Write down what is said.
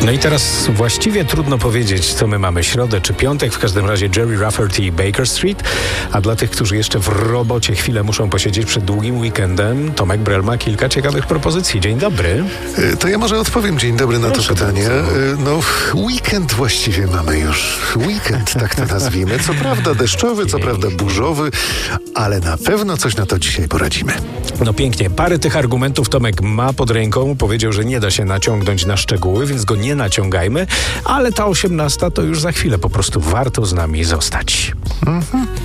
No i teraz właściwie trudno powiedzieć, co my mamy, środę czy piątek, w każdym razie Jerry Rafferty i Baker Street, a dla tych, którzy jeszcze w robocie chwilę muszą posiedzieć przed długim weekendem, Tomek Brel ma kilka ciekawych propozycji. Dzień dobry. To ja może odpowiem dzień dobry na Proszę to pytanie. bardzo. Weekend właściwie mamy już. Weekend, tak to nazwijmy. Co prawda deszczowy, co prawda burzowy, ale na pewno coś na to dzisiaj poradzimy. No pięknie, parę tych argumentów Tomek ma pod ręką, powiedział, że nie da się naciągnąć na szczegóły, więc go nie naciągajmy, ale ta 18 to już za chwilę, po prostu warto z nami zostać.